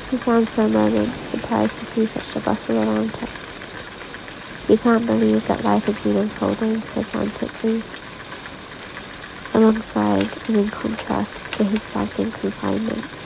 He stands for a moment, surprised to see such a bustle around her. He can't believe that life has been unfolding so frantically, alongside and in contrast to his stagnant confinement.